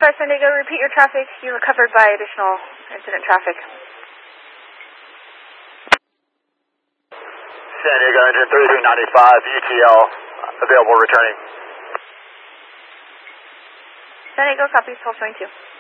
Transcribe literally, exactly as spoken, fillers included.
San Diego, repeat your traffic. You were covered by additional incident traffic. San Diego, engine thirty-three ninety-five, U T L, available returning. San Diego, copy, twelve twenty-two.